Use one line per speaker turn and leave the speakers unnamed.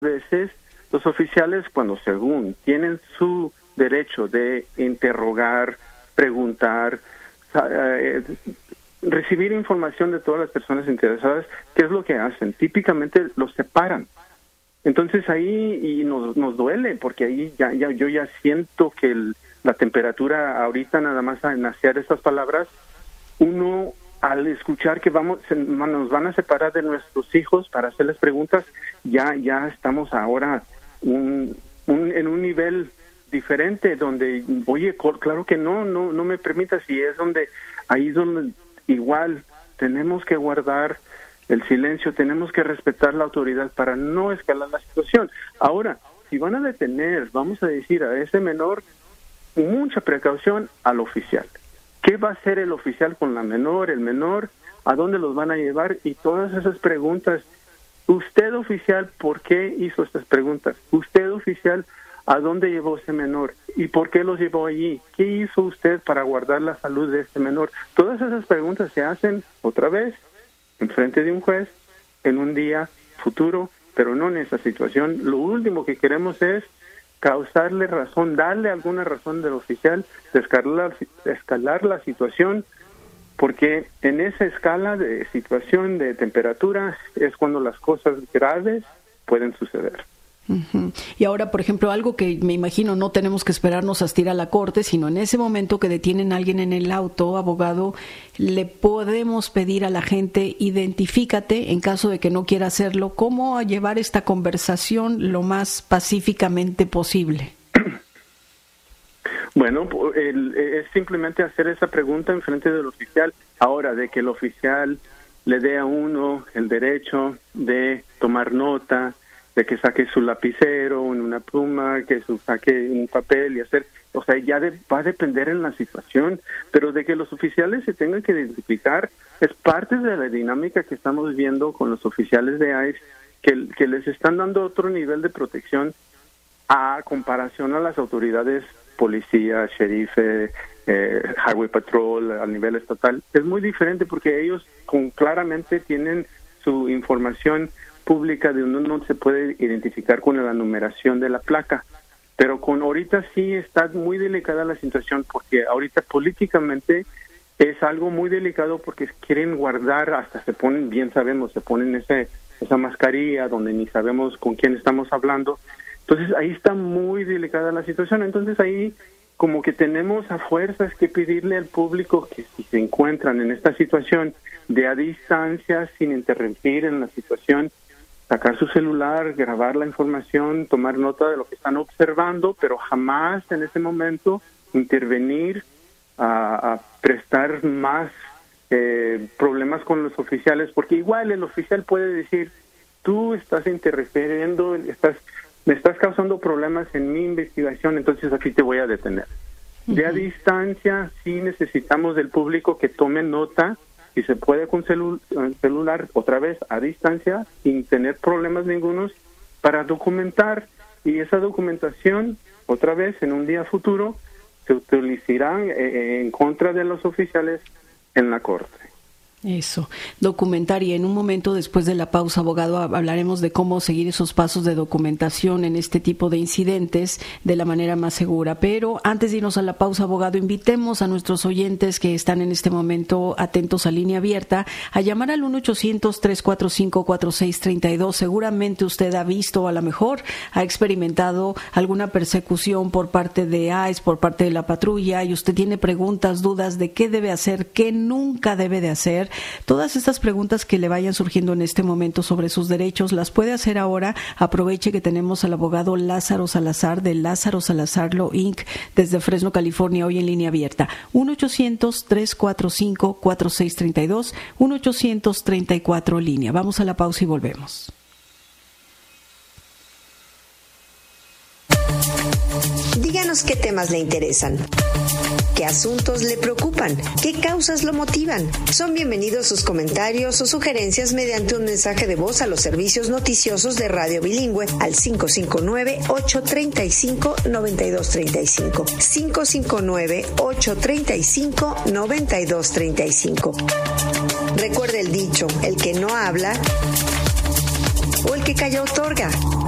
veces los oficiales, cuando según tienen su derecho de interrogar, preguntar, recibir información de todas las personas interesadas, ¿qué es lo que hacen? Típicamente los separan. Entonces ahí nos duele, porque ahí yo ya siento que la temperatura ahorita, nada más en hacer esas palabras, uno al escuchar que nos van a separar de nuestros hijos para hacerles preguntas, ya estamos ahora en un nivel diferente, donde, oye, claro que no me permitas, y es ahí es donde igual tenemos que guardar el silencio, tenemos que respetar la autoridad para no escalar la situación. Ahora, si van a detener, vamos a decir a ese menor, mucha precaución al oficial. ¿Qué va a hacer el oficial con la menor, el menor? ¿A dónde los van a llevar? Y todas esas preguntas. Usted, oficial, ¿por qué hizo estas preguntas? Usted, oficial, ¿a dónde llevó ese menor? ¿Y por qué los llevó allí? ¿Qué hizo usted para guardar la salud de ese menor? Todas esas preguntas se hacen otra vez en frente de un juez en un día futuro, pero no en esa situación. Lo último que queremos es causarle razón, darle alguna razón del oficial, de escalar la situación, porque en esa escala de situación de temperatura es cuando las cosas graves pueden suceder.
Uh-huh. Y ahora, por ejemplo, algo que me imagino no tenemos que esperarnos hasta ir a la corte, sino en ese momento que detienen a alguien en el auto, abogado, le podemos pedir a la gente, identifícate en caso de que no quiera hacerlo, cómo llevar esta conversación lo más pacíficamente posible.
Bueno, es simplemente hacer esa pregunta en frente del oficial. Ahora, de que el oficial le dé a uno el derecho de tomar nota, de que saque su lapicero, una pluma, que saque un papel y hacer, o sea, ya va a depender en la situación, pero de que los oficiales se tengan que identificar es parte de la dinámica que estamos viendo con los oficiales de ICE, que les están dando otro nivel de protección a comparación a las autoridades, policía, sheriff, highway patrol a nivel estatal. Es muy diferente porque ellos claramente tienen su información pública de uno no se puede identificar con la numeración de la placa, pero ahorita sí está muy delicada la situación, porque ahorita políticamente es algo muy delicado, porque quieren guardar, hasta se ponen esa mascarilla donde ni sabemos con quién estamos hablando. Entonces ahí está muy delicada la situación. Entonces ahí como que tenemos a fuerzas que pedirle al público que si se encuentran en esta situación de a distancia, sin interrumpir en la situación, sacar su celular, grabar la información, tomar nota de lo que están observando, pero jamás en ese momento intervenir a prestar más problemas con los oficiales, porque igual el oficial puede decir, tú estás interfiriendo, me estás causando problemas en mi investigación, entonces aquí te voy a detener. De a distancia sí necesitamos del público que tome nota, si se puede con celular, otra vez a distancia, sin tener problemas ningunos, para documentar, y esa documentación, otra vez en un día futuro, se utilizará en contra de los oficiales en la corte.
Eso, documentar, y en un momento después de la pausa, abogado, hablaremos de cómo seguir esos pasos de documentación en este tipo de incidentes de la manera más segura. Pero antes de irnos a la pausa, abogado, invitemos a nuestros oyentes que están en este momento atentos a Línea Abierta a llamar al 1-800-345-4632. Seguramente usted ha visto, o a lo mejor ha experimentado alguna persecución por parte de ICE, por parte de la patrulla, y usted tiene preguntas, dudas de qué debe hacer, qué nunca debe de hacer. Todas estas preguntas que le vayan surgiendo en este momento sobre sus derechos las puede hacer ahora. Aproveche que tenemos al abogado Lázaro Salazar de Lázaro Salazar Law Inc. desde Fresno, California, hoy en Línea Abierta. 1-800-345-4632, 1-800-34 línea. Vamos a la pausa y volvemos.
Díganos qué temas le interesan, qué asuntos le preocupan, qué causas lo motivan. Son bienvenidos sus comentarios o sugerencias mediante un mensaje de voz a los servicios noticiosos de Radio Bilingüe al 559-835-9235. 559-835-9235. Recuerde el dicho, el que no habla o el que calla otorga.